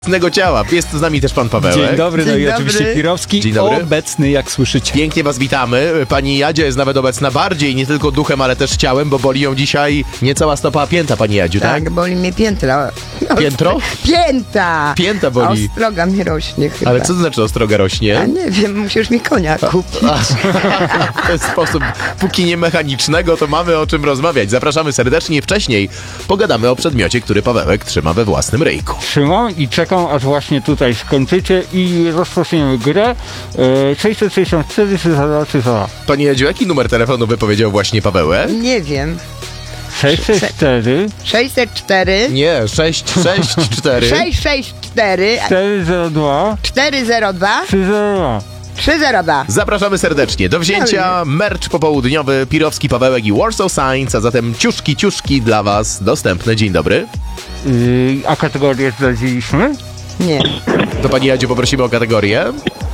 ciała. Jest z nami też pan Pawełek. Dzień dobry, no Dzień i dobry. oczywiście Pirowski, Dzień dobry. obecny, jak słyszycie. Pięknie was witamy. Pani Jadzia jest nawet obecna bardziej, nie tylko duchem, ale też ciałem, bo boli ją dzisiaj niecała stopa, a pięta, pani Jadziu, tak? Tak, boli mnie piętro. Piętro? Pięta! Pięta boli. Ostroga mi rośnie chyba. Ale co to znaczy ostroga A rośnie? nie wiem, musisz mi konia kupić. W ten sposób, póki nie mechanicznego, to mamy o czym rozmawiać. Zapraszamy serdecznie. Wcześniej pogadamy o przedmiocie, który Pawełek trzyma we własnym ryjku. Trzymam i czekam, aż właśnie tutaj skończycie i rozpoczniemy grę. 664 300. Pani Jadziu, jaki numer telefonu wypowiedział właśnie Pawełek? Nie wiem. 664 604 Nie, 664. 664 402 402 302. 302. Zapraszamy serdecznie do wzięcia. Merch popołudniowy, Pirowski, Pawełek i Warsaw Science, a zatem ciuszki dla was dostępne. Dzień dobry. A kategorię zdradziliśmy? Nie. To pani Jadziu poprosimy o kategorię.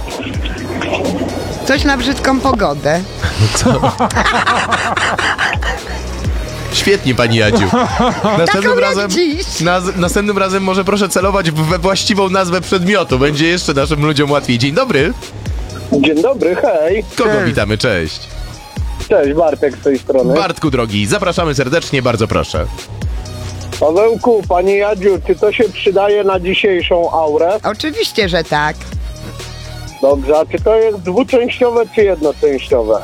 Coś na brzydką pogodę. Świetnie, pani Jadziu. Następnym jak razem, dziś. następnym razem może proszę celować we właściwą nazwę przedmiotu. Będzie jeszcze naszym ludziom łatwiej. Dzień dobry. Dzień dobry, hej. Kogo Cześć. witamy? Cześć. Cześć, Bartek z tej strony. Bartku drogi, zapraszamy serdecznie, bardzo proszę. Pawełku, pani Jadziu, czy to się przydaje na dzisiejszą aurę? Oczywiście, że tak. Dobrze, a czy to jest dwuczęściowe czy jednoczęściowe?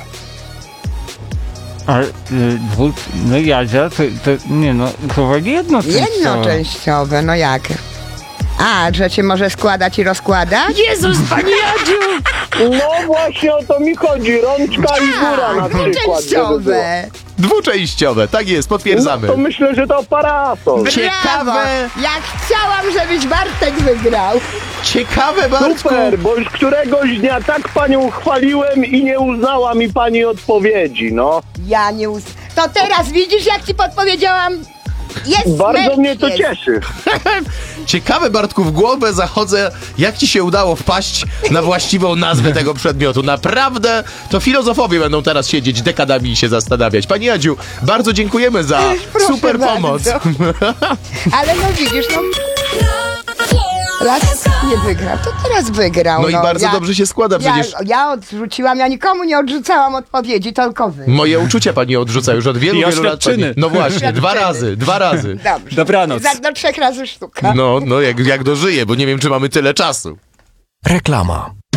Ale no Jadzia, to nie no, chyba jednoczęściowe. Jednoczęściowe, no jak? A, że się może składać i rozkładać? Jezus, pani Jadziu! No właśnie o to mi chodzi, rączka i góra na przykład. żeby było. Dwuczęściowe. Dwuczęściowe, tak jest, potwierdzamy. No to myślę, że to parasol. Ciekawe. Brawo! Jak chciałam, żebyś Bartek wygrał. Ciekawe, Bartku. Super, bo już któregoś dnia tak panią chwaliłem i nie uznała mi pani odpowiedzi, no. Ja nie To teraz widzisz, jak ci podpowiedziałam? Jest Bardzo mecz, mnie to jest. cieszy. Ciekawe, Bartku, w głowę zachodzę, jak ci się udało wpaść na właściwą nazwę tego przedmiotu. Naprawdę, to filozofowie będą teraz siedzieć dekadami i się zastanawiać. Pani Jadziu, bardzo dziękujemy za Proszę super pomoc. bardzo. Ale no widzisz, no... Raz nie wygrał, to teraz wygrał. No i bardzo dobrze się składa, przecież Ja odrzuciłam, ja nikomu nie odrzucałam odpowiedzi, tylko wy. moje uczucia pani odrzuca już od wielu, I wielu lat. oświadczyny. Pani... No właśnie, dwa razy. Dobrze. Dobranoc. Do 3 razy sztuka. No, jak dożyję, bo nie wiem, czy mamy tyle czasu. Reklama.